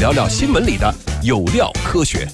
聊聊新闻里的有料科学。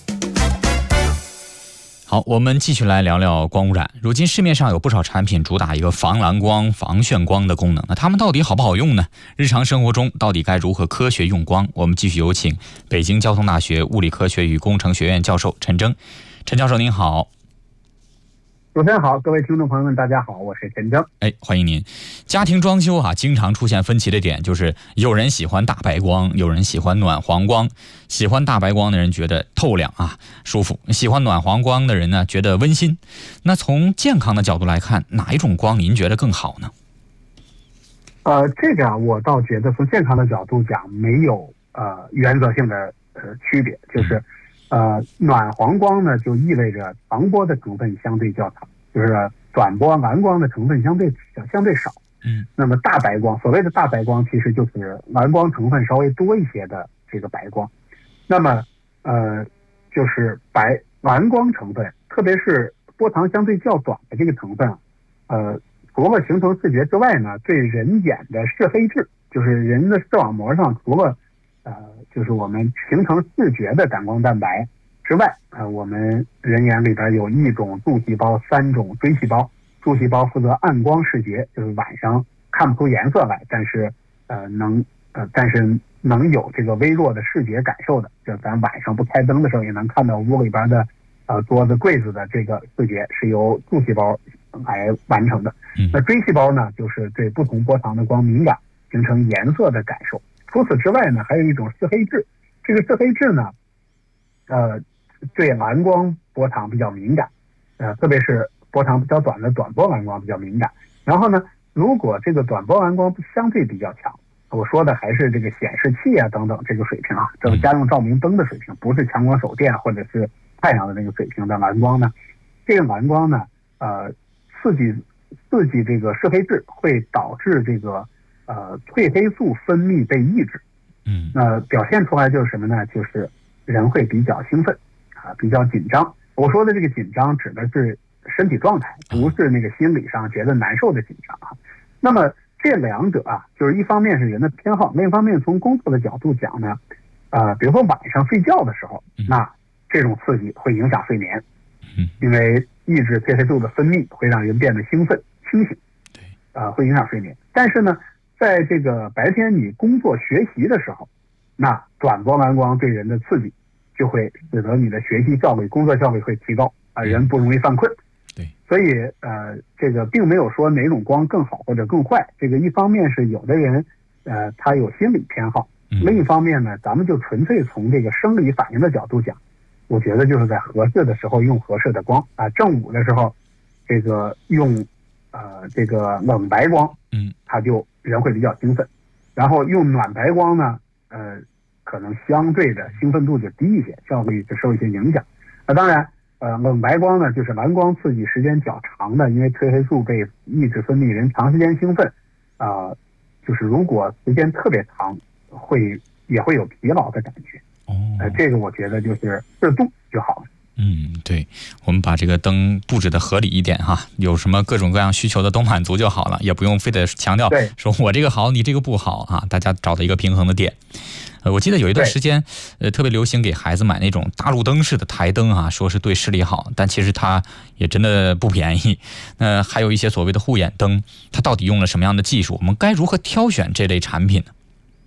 好，我们继续来聊聊光污染。如今市面上有不少产品主打一个防蓝光、防眩光的功能，那它们到底好不好用呢？日常生活中到底该如何科学用光？我们继续有请北京交通大学物理科学与工程学院教授陈征。陈教授您好。 主持人好，各位听众朋友们大家好，我是陈征。 欢迎您。家庭装修经常出现分歧的点就是有人喜欢大白光，有人喜欢暖黄光。喜欢大白光的人觉得透亮舒服，喜欢暖黄光的人呢觉得温馨。那从健康的角度来看，哪一种光您觉得更好呢？ 这个我倒觉得从健康的角度讲没有原则性的区别，就是暖黄光呢就意味着长波的成分相对较长，就是短波蓝光的成分相对少。那么大白光，所谓的大白光其实就是蓝光成分稍微多一些的这个白光。那么就是蓝光成分，特别是波长相对较短的这个成分除了形成视觉之外呢，对人眼的视黑质，就是人的视网膜上除了就是我们形成视觉的感光蛋白之外，我们人眼里边有1种柱细胞，3种锥细胞。柱细胞负责暗光视觉，就是晚上看不出颜色来，但是能有这个微弱的视觉感受的，就咱晚上不开灯的时候也能看到屋里边的桌子柜子的这个视觉是由柱细胞来完成的。那锥细胞呢，就是对不同波长的光敏感，形成颜色的感受。除此之外呢，还有一种视黑质，这个视黑质呢对蓝光波长比较敏感，特别是波长比较短的短波蓝光比较敏感。然后呢，如果这个短波蓝光相对比较强，我说的还是这个显示器等等这个水平这个家用照明灯的水平，不是强光手电或者是太阳的那个水平的蓝光呢，这个蓝光呢刺激这个视黑质会导致这个褪黑素分泌被抑制。表现出来就是什么呢？就是人会比较兴奋比较紧张。我说的这个紧张指的是身体状态，不是那个心理上觉得难受的紧张那么这两者就是一方面是人的偏好，另一方面从工作的角度讲呢，比如说晚上睡觉的时候，那这种刺激会影响睡眠，因为抑制褪黑素的分泌会让人变得兴奋清醒，会影响睡眠。但是呢，在这个白天你工作学习的时候，那短波蓝光对人的刺激就会使得你的学习效率、工作效率会提高人不容易犯困。所以这个并没有说哪种光更好或者更坏，这个一方面是有的人他有心理偏好，另一方面呢，咱们就纯粹从这个生理反应的角度讲，我觉得就是在合适的时候用合适的光正午的时候这个用这个冷白光，它就人会比较兴奋，然后用暖白光呢可能相对的兴奋度就低一些，效率就受一些影响。当然冷白光呢就是蓝光刺激时间较长的，因为褪黑素被抑制分泌，人长时间兴奋就是如果时间特别长也会有疲劳的感觉。这个我觉得就是适度就好了。 对，我们把这个灯布置的合理一点有什么各种各样需求的都满足就好了，也不用非得强调说我这个好你这个不好大家找到一个平衡的点。我记得有一段时间特别流行给孩子买那种大路灯式的台灯说是对视力好，但其实它也真的不便宜。还有一些所谓的护眼灯，它到底用了什么样的技术？我们该如何挑选这类产品呢？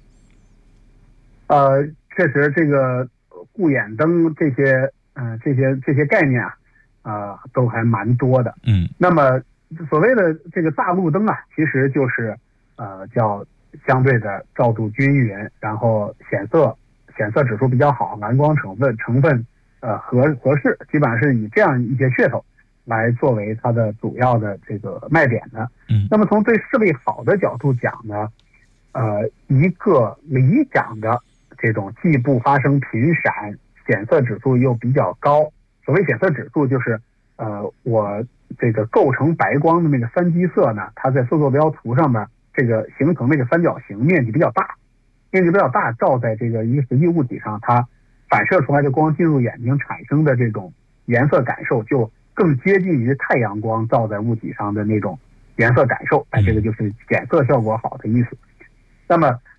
确实这个护眼灯这些概念都还蛮多的。那么所谓的这个大路灯其实就是叫相对的照度均匀，然后显色指数比较好，蓝光成分合适，基本上是以这样一些噱头来作为它的主要的这个卖点的。那么从对视力好的角度讲呢，一个理想的这种既不发生频闪，显色指数又比较高。所谓显色指数就是我这个构成白光的那个三基色呢，它在色坐标图上面这个形成那个三角形面积比较大，照在这个一个实际物体上，它反射出来的光进入眼睛产生的这种颜色感受就更接近于太阳光照在物体上的那种颜色感受。这个就是显色效果好的意思。那么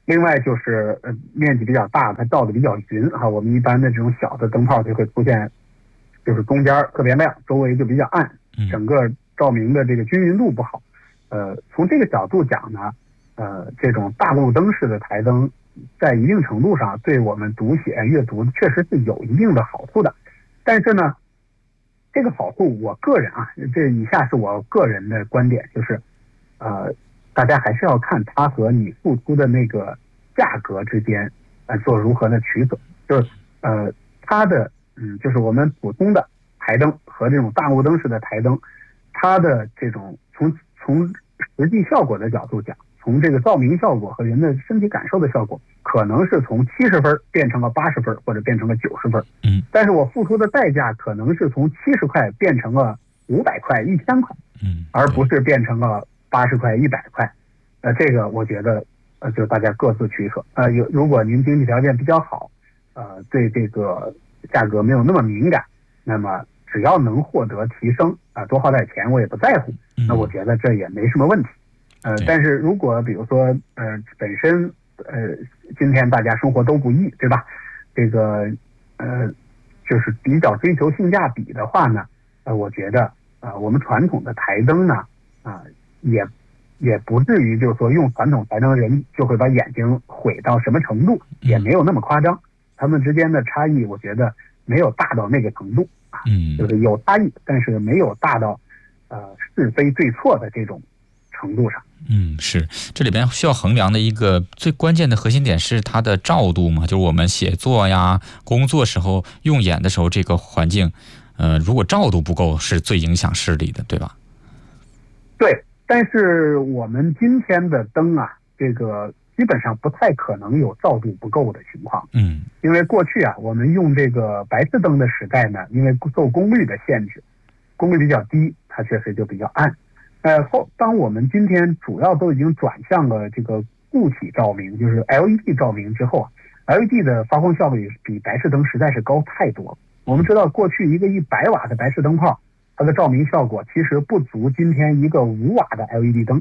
另外就是面积比较大，它照的比较匀哈。我们一般的这种小的灯泡就会出现，就是中间特别亮，周围就比较暗，整个照明的这个均匀度不好。从这个角度讲呢，这种大路灯式的台灯，在一定程度上对我们读写阅读确实是有一定的好处的。但是呢，这个好处我个人啊，这以下是我个人的观点，就是大家还是要看它和你付出的那个价格之间做如何的取舍。就是它的就是我们普通的台灯和这种大路灯式的台灯，它的这种从实际效果的角度讲，从这个照明效果和人的身体感受的效果，可能是从70分变成了80分，或者变成了90分。但是我付出的代价可能是从70块变成了500块、1000块，而不是变成了80块、100块。这个我觉得就大家各自取舍。如果您经济条件比较好，对这个价格没有那么敏感，那么只要能获得提升多花点钱我也不在乎，那我觉得这也没什么问题。但是如果比如说本身今天大家生活都不易，对吧？这个就是比较追求性价比的话呢，我觉得我们传统的台灯呢也不至于就是说用传统台灯的人就会把眼睛毁到什么程度，也没有那么夸张。他们之间的差异我觉得没有大到那个程度，就是有差异，但是没有大到是非对错的这种程度上。 是，这里边需要衡量的一个最关键的核心点是它的照度嘛，就是我们写作呀、工作时候用眼的时候，这个环境，如果照度不够，是最影响视力的，对吧？ 对，但是我们今天的灯啊，这个基本上不太可能有照度不够的情况。因为过去啊，我们用这个白炽灯的时代呢，因为受功率的限制，功率比较低，它确实就比较暗。当我们今天主要都已经转向了这个固体照明，就是 LED 照明之后，LED 的发光效率比白炽灯实在是高太多了。我们知道过去一个100瓦的白炽灯泡，它的照明效果其实不足今天一个5瓦的 LED 灯。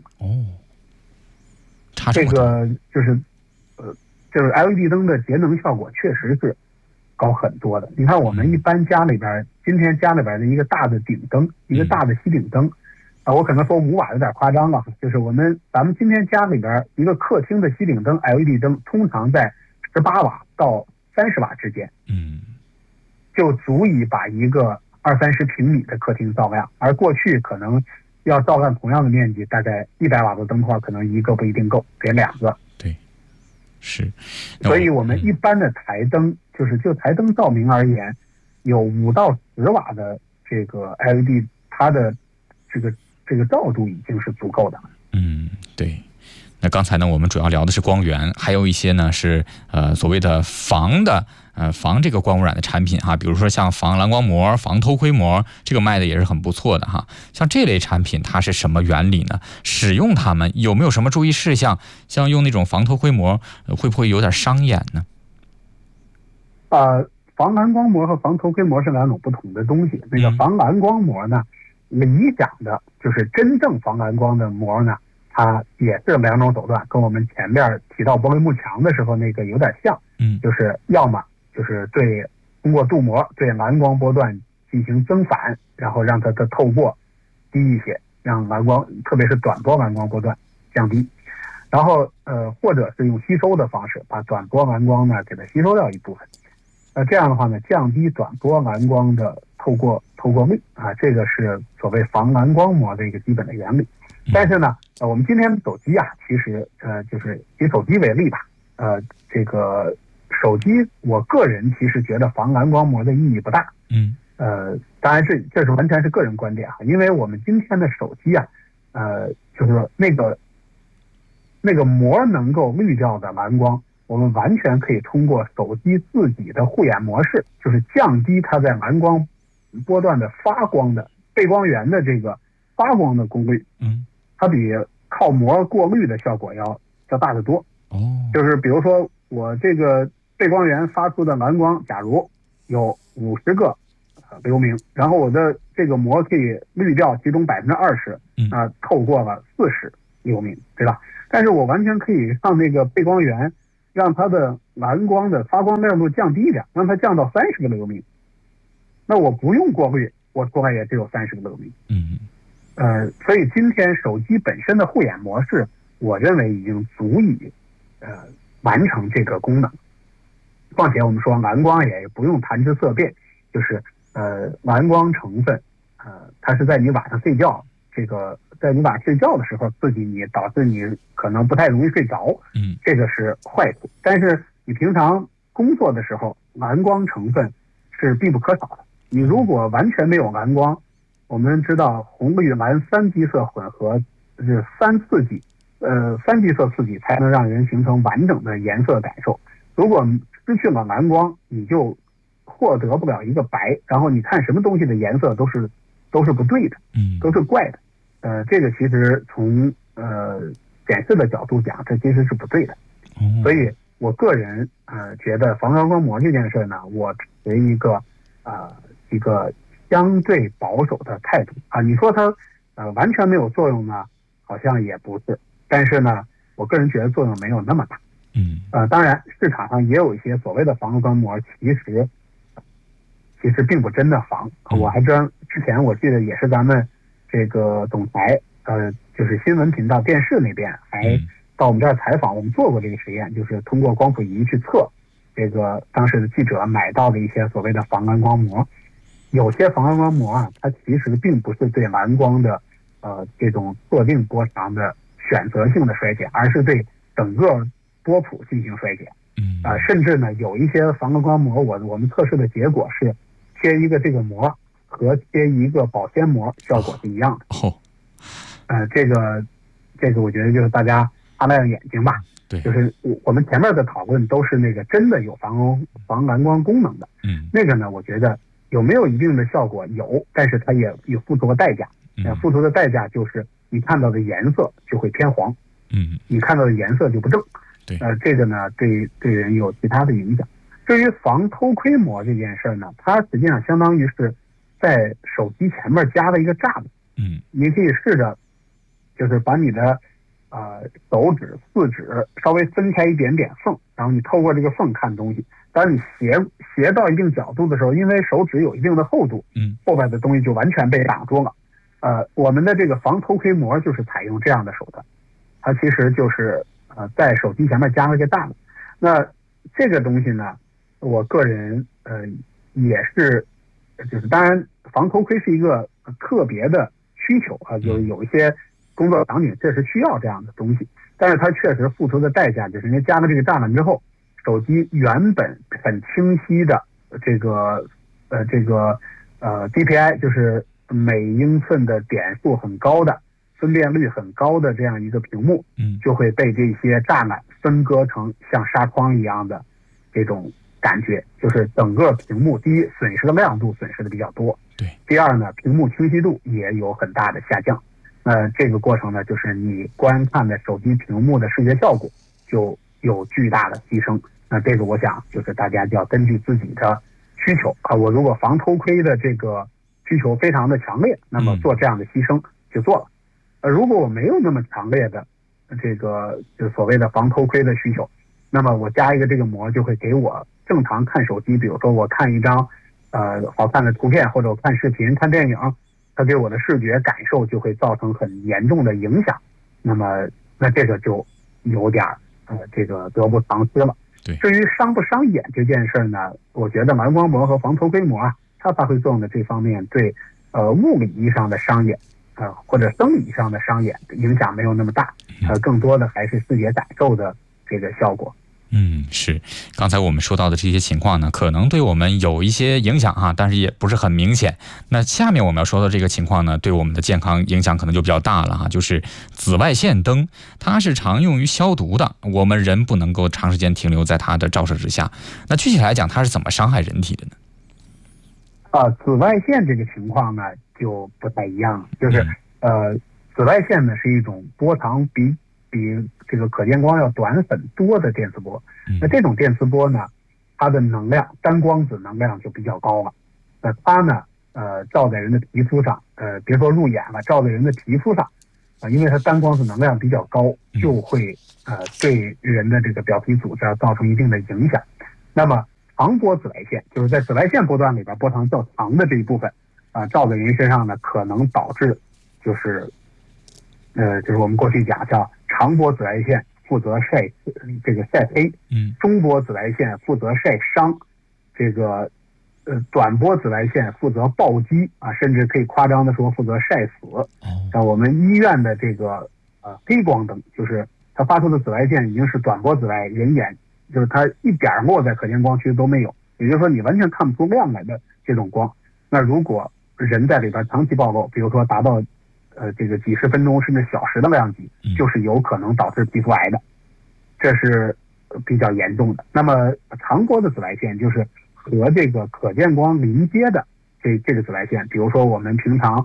这个就是 LED 灯的节能效果确实是高很多的。你看我们一般家里边，今天家里边的一个大的顶灯，一个大的吸顶灯，我可能说5瓦有点夸张了，就是咱们今天家里边一个客厅的吸顶灯 LED 灯，通常在18瓦到30瓦之间，就足以把一个20-30平米的客厅照亮。而过去可能要照亮同样的面积，大概100瓦的灯泡可能一个不一定够，得2个。 对，是。 所以我们一般的台灯，就台灯照明而言，有5到10瓦的这个 LED， 它的这个照度已经是足够的。 对。那刚才呢，我们主要聊的是光源，还有一些呢是所谓的防这个光污染的产品哈，比如说像防蓝光膜、防偷窥膜，这个卖的也是很不错的哈。像这类产品它是什么原理呢？使用它们有没有什么注意事项？像用那种防偷窥膜会不会有点伤眼呢？ 防蓝光膜和防偷窥膜是2种不同的东西。那个防蓝光膜呢，理讲的就是真正防蓝光的膜呢，它也是2种手段，跟我们前面提到玻璃幕墙的时候那个有点像。就是要么就是通过镀膜对蓝光波段进行增反，然后让它的透过低一些，让蓝光特别是短波蓝光波段降低。然后或者是用吸收的方式，把短波蓝光呢给它吸收掉一部分。这样的话呢，降低短波蓝光的透过率这个是所谓防蓝光膜的一个基本的原理。但是呢，我们今天的手机其实就是以手机为例吧，这个手机我个人其实觉得防蓝光膜的意义不大。当然这是完全是个人观点因为我们今天的手机就是说那个膜能够滤掉的蓝光，我们完全可以通过手机自己的护眼模式，就是降低它在蓝光波段的发光的背光源的这个发光的功率。它比靠膜过滤的效果要大得多。就是比如说我这个背光源发出的蓝光，假如有50个流明，然后我的这个膜可以滤掉其中20%，透过了40， 流明，对吧？但是我完全可以让那个背光源让它的蓝光的发光亮度降低一点，让它降到30个流明。那我不用过滤，我出来也只有30个流明。所以今天手机本身的护眼模式，我认为已经足以完成这个功能。况且我们说蓝光也不用谈之色变，就是蓝光成分它是在你晚上睡觉，在你晚上睡觉的时候刺激你，导致你可能不太容易睡着，这个是坏处。但是你平常工作的时候，蓝光成分是必不可少的。你如果完全没有蓝光，我们知道红绿蓝3基色混合是3基色刺激才能让人形成完整的颜色感受。如果失去了蓝光，你就获得不了一个白，然后你看什么东西的颜色都是不对的，都是怪的。这个其实从显示的角度讲，这其实是不对的。所以我个人觉得防蓝光膜这件事呢，我持一个相对保守的态度啊。你说它完全没有作用呢，好像也不是，但是呢，我个人觉得作用没有那么大。当然市场上也有一些所谓的防蓝光膜，其实并不真的防。我还之前我记得也是咱们这个总台就是新闻频道电视那边还到我们这儿采访，我们做过这个实验，就是通过光谱仪去测这个当时的记者买到的一些所谓的防蓝光膜。有些防蓝光膜啊，它其实并不是对蓝光的这种特定波长的选择性的衰减，而是对整个波谱进行衰减。甚至呢，有一些防蓝光膜，我们测试的结果是贴一个这个膜和贴一个保鲜膜效果是一样的。这个我觉得就是大家擦亮眼睛吧。 对， 就是我们前面的讨论都是那个真的有防蓝光功能的。那个呢，我觉得有没有一定的效果有，但是它也有付出的代价。付出的代价就是你看到的颜色就会偏黄。你看到的颜色就不正。 对， 这个呢对人有其他的影响。至于防偷窥膜这件事呢，它实际上相当于是在手机前面加了一个栅栏。你可以试着就是把你的手指、四指稍微分开一点点缝，然后你透过这个缝看东西。当你斜到一定角度的时候，因为手指有一定的厚度，后边的东西就完全被挡住了。我们的这个防偷窥膜就是采用这样的手段，它其实就是在手机前面加了一个栅栏。那这个东西呢，我个人也是，就是当然防偷窥是一个特别的需求啊，就是有一些工作场景确实需要这样的东西，但是它确实付出的代价就是因为加了这个栅栏之后，手机原本很清晰的这个DPI 就是每英寸的点数很高的分辨率很高的这样一个屏幕，就会被这些栅栏分割成像纱窗一样的这种感觉，就是整个屏幕第一损失的亮度损失的比较多， 对， 第二呢屏幕清晰度也有很大的下降。这个过程呢，就是你观看的手机屏幕的视觉效果就有巨大的提升。那这个我想就是大家就要根据自己的需求我如果防偷窥的这个需求非常的强烈，那么做这样的牺牲就做了。如果我没有那么强烈的这个就所谓的防偷窥的需求，那么我加一个这个膜就会给我正常看手机，比如说我看一张好看的图片，或者我看视频、看电影，它对我的视觉感受就会造成很严重的影响。那这个就有点这个得不偿失了。至于伤不伤眼这件事呢，我觉得蓝光膜和防偷窥膜它发挥作用的这方面对物理意义上的伤眼或者生理上的伤眼影响没有那么大，更多的还是视觉感受的这个效果。 是，刚才我们说到的这些情况呢，可能对我们有一些影响但是也不是很明显。那下面我们要说的这个情况呢，对我们的健康影响可能就比较大了就是紫外线灯，它是常用于消毒的，我们人不能够长时间停留在它的照射之下。那具体来讲，它是怎么伤害人体的呢？ 紫外线这个情况呢就不太一样了，就是紫外线呢是一种波长比这个可见光要短很多的电磁波。那这种电磁波呢，它的能量单光子能量就比较高了。它呢照在人的皮肤上，别说入眼了，照在人的皮肤上， 因为它单光子能量比较高，就会对人的这个表皮组织造成一定的影响。那么长波紫外线就是在紫外线波段里边波长较长的这一部分照在人身上呢，可能导致就是我们过去讲叫长波紫外线负责晒黑，中波紫外线负责晒伤，这个短波紫外线负责暴击甚至可以夸张的说负责晒死。像我们医院的这个黑光灯，就是它发出的紫外线已经是短波紫外，人眼就是它一点落在可见光区都没有，也就是说你完全看不出亮来的这种光。那如果人在里边长期暴露，比如说达到这个几十分钟甚至小时的量级，就是有可能导致皮肤癌的，这是比较严重的。那么长波的紫外线就是和这个可见光临接的这个紫外线，比如说我们平常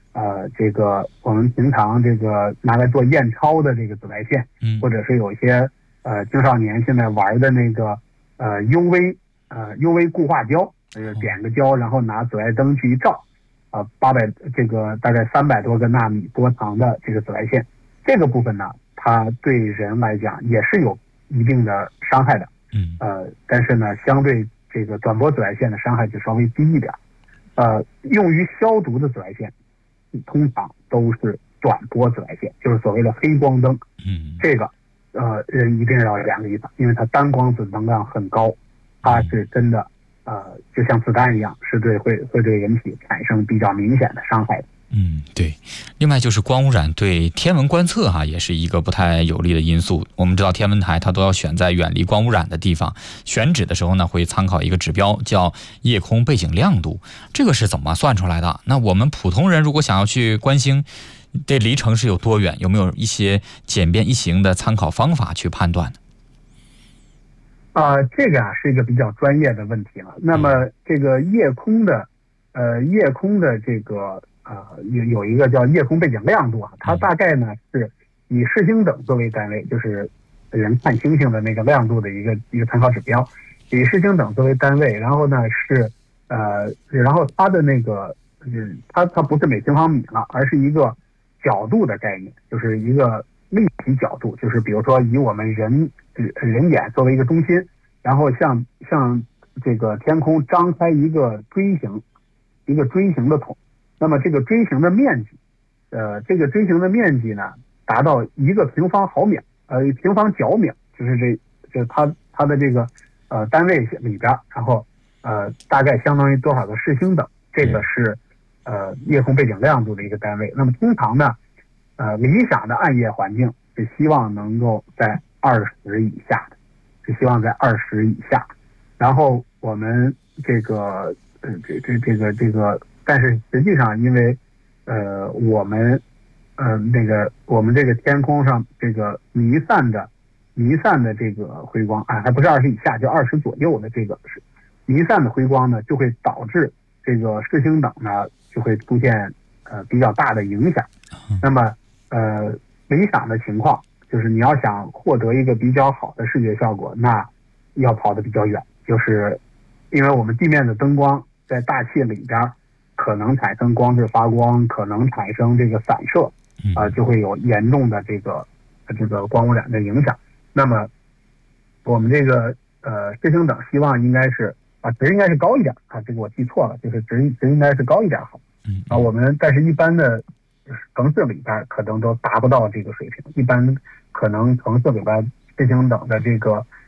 拿来做验钞的这个紫外线，或者是有一些青少年现在玩的那个UV 固化胶，点个胶然后拿紫外灯去一照，800大概300多个纳米波长的这个紫外线，这个部分呢，它对人来讲也是有一定的伤害的，但是呢，相对这个短波紫外线的伤害就稍微低一点。用于消毒的紫外线，通常都是短波紫外线，就是所谓的黑光灯。这个人一定要2个以上，因为它单光子能量很高，它是真的就像子弹一样，是会对人体产生比较明显的伤害的。 对。另外就是光污染对天文观测也是一个不太有利的因素。我们知道天文台它都要选在远离光污染的地方，选址的时候呢，会参考一个指标叫夜空背景亮度，这个是怎么算出来的？那我们普通人如果想要去观星，这离城是有多远？有没有一些简便易行的参考方法去判断呢？ 这个是一个比较专业的问题了。那么这个夜空的这个有一个叫夜空背景亮度它大概呢是以视星等作为单位，就是人看星星的那个亮度的一个参考指标，以视星等作为单位，然后呢然后它的那个它不是每平方米了，而是一个角度的概念，就是一个立体角度，就是比如说以我们人眼作为一个中心，然后像这个天空张开一个锥形的筒，那么这个锥形的面积呢达到1个平方毫秒平方角秒，就是它的这个单位里边，然后大概相当于多少个视星等，这个是夜空背景亮度的一个单位。那么通常呢理想的暗夜环境是希望能够在20以下的，然后我们这个但是实际上因为我们这个天空上这个弥散的这个辉光还不是20以下，就20左右的这个是弥散的辉光呢，就会导致这个视星等呢就会出现比较大的影响。那么理想的情况就是你要想获得一个比较好的视觉效果，那要跑得比较远，就是因为我们地面的灯光在大气里边可能产生光质发光，可能产生这个散射，就会有严重的这个光污染的影响。那么我们这个视星等希望应该是值应该是高一点这个我记错了，就是值应该是高一点好。我们但是一般的城市里边可能都达不到这个水平，一般可能城市里边视星等的这个